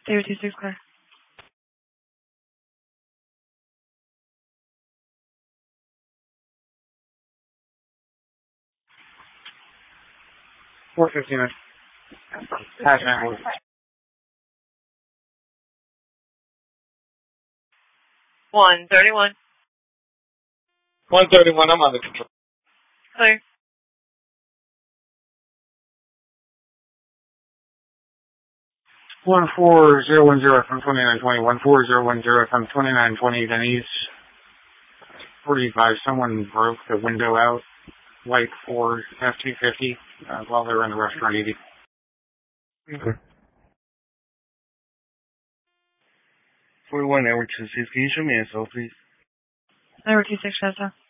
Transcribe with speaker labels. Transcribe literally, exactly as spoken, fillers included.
Speaker 1: zero two six clear.
Speaker 2: four fifty-nine. Hash nine.
Speaker 1: one thirty-one.
Speaker 2: one thirty-one, I'm under control.
Speaker 1: Clear.
Speaker 2: one four zero one zero from twenty-nine twenty. one four zero one zero from twenty-nine twenty, Denny's. forty-five, someone broke the window out, light for F two fifty, uh, while they were in the restaurant eating.
Speaker 3: Okay. forty-one, Network two six, can you show me S O, please?
Speaker 1: Network two six, shut down.